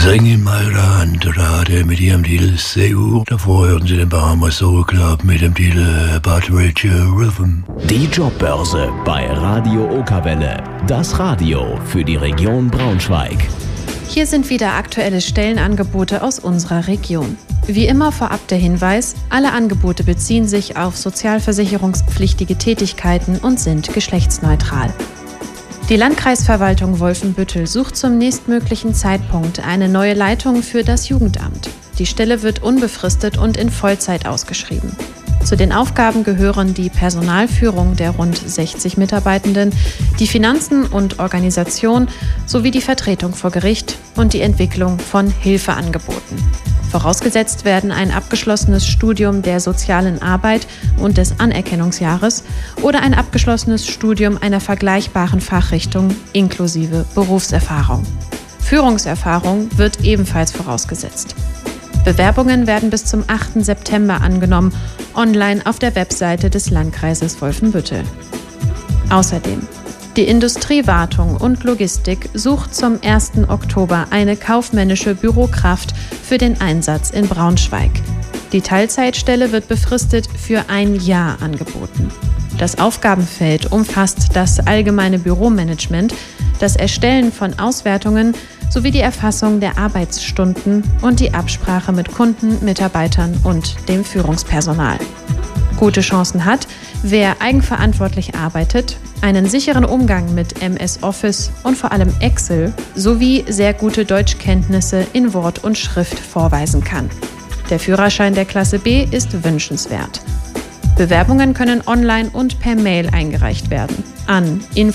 Singen mal Andrade mit ihrem Titel Seu. Davor hören Sie den Bahamas Soul Club mit dem Titel Partridge Rhythm. Die Jobbörse bei Radio Okerwelle. Das Radio für die Region Braunschweig. Hier sind wieder aktuelle Stellenangebote aus unserer Region. Wie immer vorab der Hinweis, alle Angebote beziehen sich auf sozialversicherungspflichtige Tätigkeiten und sind geschlechtsneutral. Die Landkreisverwaltung Wolfenbüttel sucht zum nächstmöglichen Zeitpunkt eine neue Leitung für das Jugendamt. Die Stelle wird unbefristet und in Vollzeit ausgeschrieben. Zu den Aufgaben gehören die Personalführung der rund 60 Mitarbeitenden, die Finanzen und Organisation sowie die Vertretung vor Gericht und die Entwicklung von Hilfeangeboten. Vorausgesetzt werden ein abgeschlossenes Studium der sozialen Arbeit und des Anerkennungsjahres oder ein abgeschlossenes Studium einer vergleichbaren Fachrichtung inklusive Berufserfahrung. Führungserfahrung wird ebenfalls vorausgesetzt. Bewerbungen werden bis zum 8. September angenommen, online auf der Webseite des Landkreises Wolfenbüttel. Außerdem: Die Industriewartung und Logistik sucht zum 1. Oktober eine kaufmännische Bürokraft für den Einsatz in Braunschweig. Die Teilzeitstelle wird befristet für ein Jahr angeboten. Das Aufgabenfeld umfasst das allgemeine Büromanagement, das Erstellen von Auswertungen sowie die Erfassung der Arbeitsstunden und die Absprache mit Kunden, Mitarbeitern und dem Führungspersonal. Gute Chancen hat, wer eigenverantwortlich arbeitet, einen sicheren Umgang mit MS Office und vor allem Excel sowie sehr gute Deutschkenntnisse in Wort und Schrift vorweisen kann. Der Führerschein der Klasse B ist wünschenswert. Bewerbungen können online und per Mail eingereicht werden an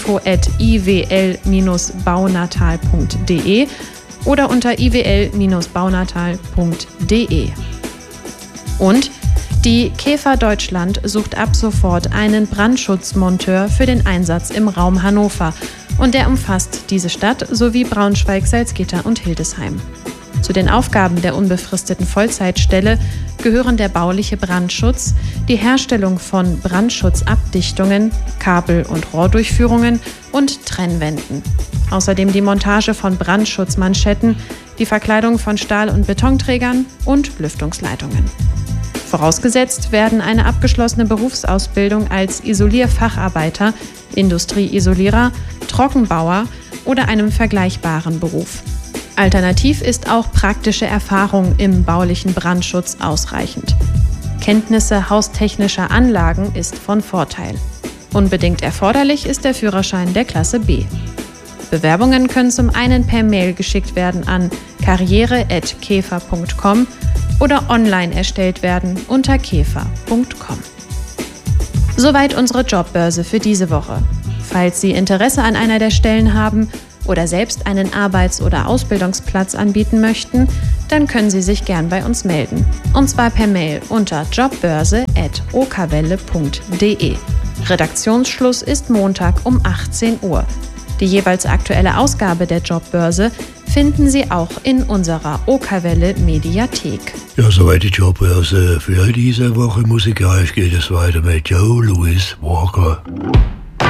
info@iwl-baunatal.de oder unter iwl-baunatal.de. Und die Käfer Deutschland sucht ab sofort einen Brandschutzmonteur für den Einsatz im Raum Hannover und der umfasst diese Stadt sowie Braunschweig, Salzgitter und Hildesheim. Zu den Aufgaben der unbefristeten Vollzeitstelle gehören der bauliche Brandschutz, die Herstellung von Brandschutzabdichtungen, Kabel- und Rohrdurchführungen und Trennwänden. Außerdem die Montage von Brandschutzmanschetten, die Verkleidung von Stahl- und Betonträgern und Lüftungsleitungen. Vorausgesetzt werden eine abgeschlossene Berufsausbildung als Isolierfacharbeiter, Industrieisolierer, Trockenbauer oder einem vergleichbaren Beruf. Alternativ ist auch praktische Erfahrung im baulichen Brandschutz ausreichend. Kenntnisse haustechnischer Anlagen ist von Vorteil. Unbedingt erforderlich ist der Führerschein der Klasse B. Bewerbungen können zum einen per Mail geschickt werden an karriere@käfer.com oder online erstellt werden unter käfer.com. Soweit unsere Jobbörse für diese Woche. Falls Sie Interesse an einer der Stellen haben oder selbst einen Arbeits- oder Ausbildungsplatz anbieten möchten, dann können Sie sich gern bei uns melden. Und zwar per Mail unter jobbörse@okerwelle.de. Redaktionsschluss ist Montag um 18 Uhr. Die jeweils aktuelle Ausgabe der Jobbörse finden Sie auch in unserer Okerwelle Mediathek. Ja, soweit die Jobbörse für diese Woche. Musikalisch geht es weiter mit Joe Louis Walker.